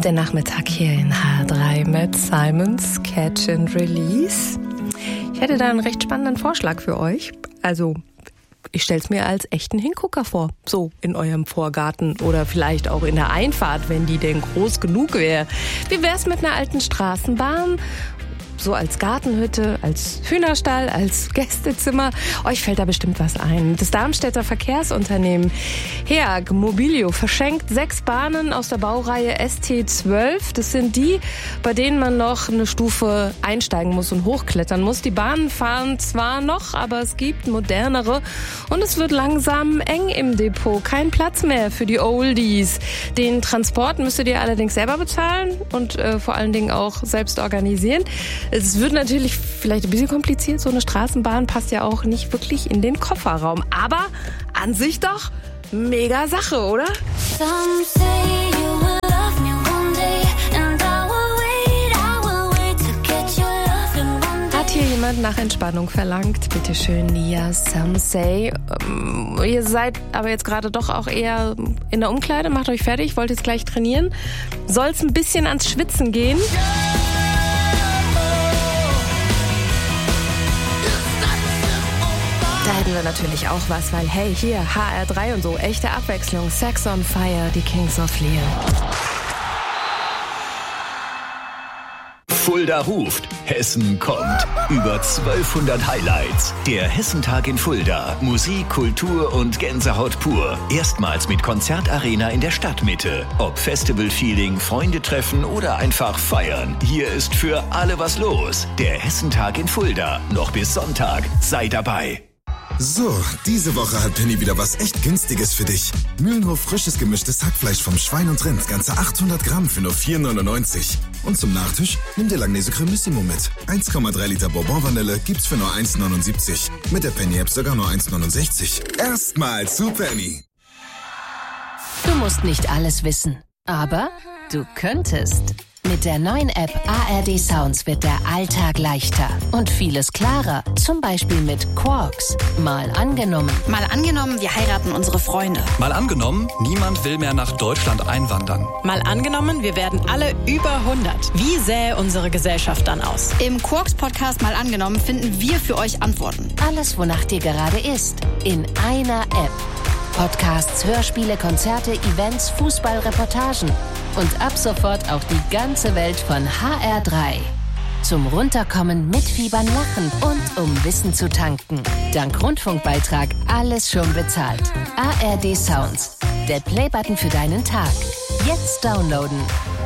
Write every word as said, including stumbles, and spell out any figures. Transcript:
Der Nachmittag hier in H R drei mit Simons Catch and Release. Ich hätte da einen recht spannenden Vorschlag für euch. Also, ich stell's mir als echten Hingucker vor. So in eurem Vorgarten oder vielleicht auch in der Einfahrt, wenn die denn groß genug wäre. Wie wär's mit einer alten Straßenbahn? So als Gartenhütte, als Hühnerstall, als Gästezimmer. Euch fällt da bestimmt was ein. Das Darmstädter Verkehrsunternehmen H E A G Mobilio verschenkt sechs Bahnen aus der Baureihe S T zwölf. Das sind die, bei denen man noch eine Stufe einsteigen muss und hochklettern muss. Die Bahnen fahren zwar noch, aber es gibt modernere und es wird langsam eng im Depot. Kein Platz mehr für die Oldies. Den Transport müsstet ihr allerdings selber bezahlen und äh, vor allen Dingen auch selbst organisieren. Es wird natürlich vielleicht ein bisschen kompliziert. So eine Straßenbahn passt ja auch nicht wirklich in den Kofferraum. Aber an sich doch mega Sache, oder? Hat hier jemand nach Entspannung verlangt? Bitte schön, Nia, some say. Ähm, ihr seid aber jetzt gerade doch auch eher in der Umkleide. Macht euch fertig, wollt jetzt gleich trainieren. Soll's ein bisschen ans Schwitzen gehen? Da hätten wir natürlich auch was, weil hey, hier, H R drei und so, echte Abwechslung, Sex on Fire, die Kings of Leon. Fulda ruft, Hessen kommt. Über zwölfhundert Highlights. Der Hessentag in Fulda. Musik, Kultur und Gänsehaut pur. Erstmals mit Konzertarena in der Stadtmitte. Ob Festival-Feeling, Freunde treffen oder einfach feiern. Hier ist für alle was los. Der Hessentag in Fulda. Noch bis Sonntag. Sei dabei. So, diese Woche hat Penny wieder was echt Günstiges für dich. Mühlenhof frisches gemischtes Hackfleisch vom Schwein und Rind, ganze achthundert Gramm für nur vier neunundneunzig. Und zum Nachtisch nimm dir Langnese Cremissimo mit. eins Komma drei Liter Bourbon-Vanille gibt's für nur eins neunundsiebzig. Mit der Penny-App sogar nur eins neunundsechzig. Erstmal zu Penny. Du musst nicht alles wissen, aber du könntest. Mit der neuen App A R D Sounds wird der Alltag leichter und vieles klarer. Zum Beispiel mit Quarks. Mal angenommen. Mal angenommen, wir heiraten unsere Freunde. Mal angenommen, niemand will mehr nach Deutschland einwandern. Mal angenommen, wir werden alle über hundert. Wie sähe unsere Gesellschaft dann aus? Im Quarks-Podcast Mal angenommen finden wir für euch Antworten. Alles, wonach dir gerade ist. In einer App. Podcasts, Hörspiele, Konzerte, Events, Fußball, Reportagen. Und ab sofort auch die ganze Welt von H R drei. Zum Runterkommen, mitfiebern, lachen und um Wissen zu tanken. Dank Rundfunkbeitrag alles schon bezahlt. A R D Sounds. Der Playbutton für deinen Tag. Jetzt downloaden.